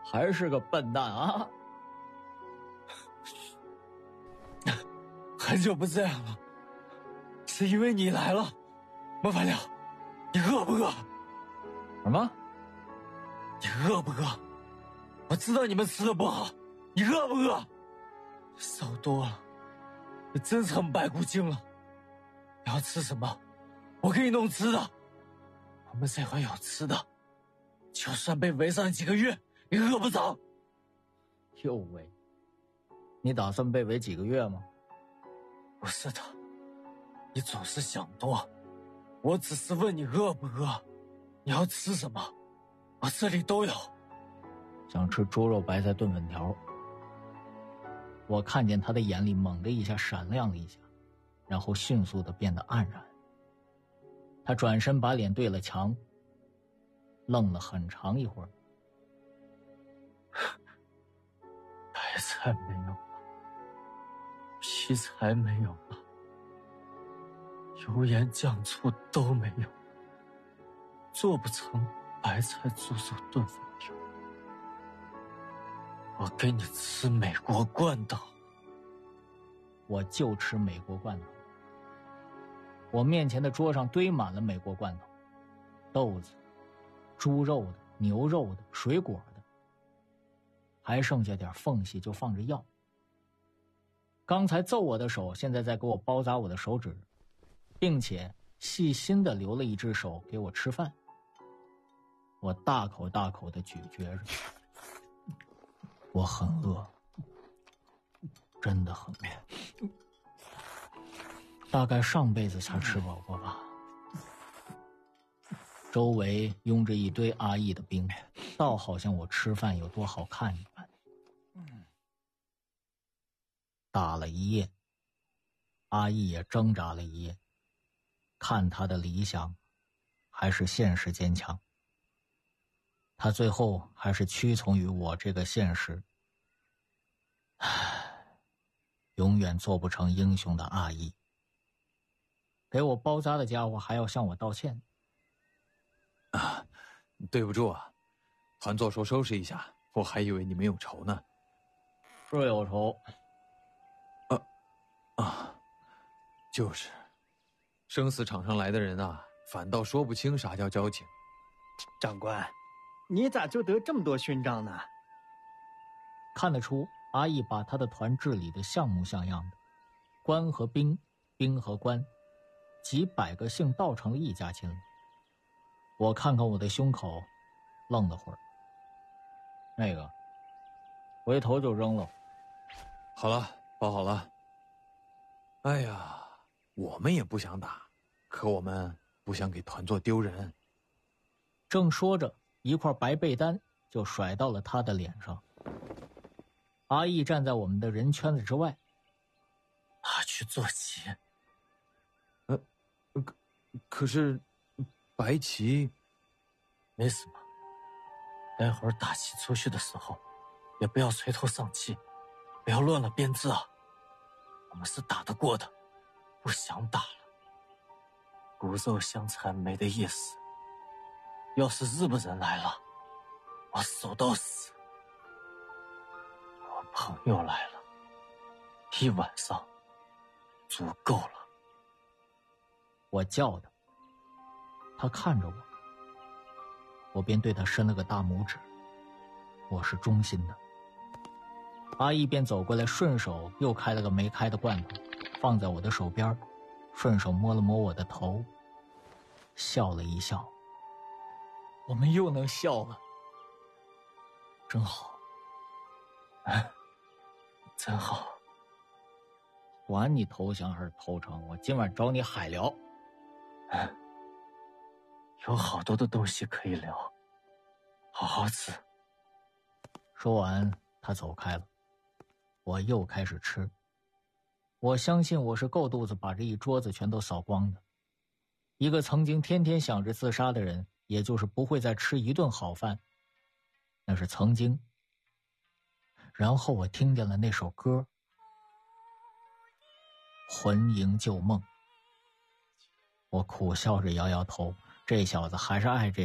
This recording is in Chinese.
还是个笨蛋啊！ 很久不这样了，是因为你来了。莫凡了，你饿不饿？ 什么？ 你饿不饿？我知道你们吃的不好，你饿不饿？瘦多了，你真成白骨精了。你要吃什么？我给你弄吃的。我们这会有吃的，就算被围上几个月，也饿不着。 又围？你打算被围几个月吗？ 不是的，你总是想多。我只是问你饿不饿，你要吃什么，我这里都有。 想吃猪肉白菜炖粉条。我看见他的眼里猛的一下闪亮了一下，然后迅速的变得黯然。他转身把脸对了墙，愣了很长一会儿。 白菜没有了，劈柴没有了，油盐酱醋都没有，做不成白菜猪肉炖粉条。我给你吃美国罐头。 我就吃美国罐头。我面前的桌上堆满了美国罐头，豆子、猪肉的、牛肉的、水果的，还剩下点缝隙就放着药。刚才揍我的手现在在给我包扎我的手指，并且细心地留了一只手给我吃饭。我大口大口地咀嚼着。我很饿，真的很饿，大概上辈子才吃饱过吧。周围拥着一堆阿义的兵，倒好像我吃饭有多好看一般。打了一夜，阿义也挣扎了一夜，看他的理想还是现实坚强，他最后还是屈从于我这个现实。永远做不成英雄的阿义。给我包扎的家伙还要向我道歉。 对不住啊，团座说收拾一下，我还以为你们有仇呢。 是有仇。 就是生死场上来的人啊，反倒说不清啥叫交情。 长官，你咋就得这么多勋章呢？ 看得出阿义把他的团治理的像模像样的，官和兵，兵和官，几百个姓倒成了一家亲了。我看看我的胸口，愣了会儿。那个回头就扔了。 好了，包好了。哎呀，我们也不想打，可我们不想给团座丢人。 正说着，一块白被单就甩到了他的脸上。阿义站在我们的人圈子之外。 拿去做旗。 可是白旗。 没什么，待会儿打旗出去的时候，也不要垂头丧气，不要乱了编制啊。我们是打得过的，不想打了。骨肉相残没得意思。要是日本人来了，我守到死。我朋友来了，一晚上足够了。 我叫他，他看着我，我便对他伸了个大拇指，我是忠心的。阿义便走过来，顺手又开了个没开的罐头，放在我的手边，顺手摸了摸我的头，笑了一笑。我们又能笑了，真好。 真好。 管你投降还是投诚，我今晚找你海聊。 有好多的东西可以聊，好好吃。 说完他走开了，我又开始吃。我相信我是够肚子把这一桌子全都扫光的。一个曾经天天想着自杀的人，也就是不会再吃一顿好饭，那是曾经。然后我听见了那首歌，魂萦旧梦。我苦笑着摇摇头，这小子还是爱这